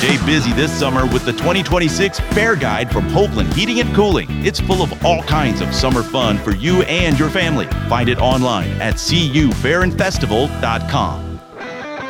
Stay busy this summer with the 2026 Fair Guide from Hoagland Heating and Cooling. It's full of all kinds of summer fun for you and your family. Find it online at cufairandfestival.com.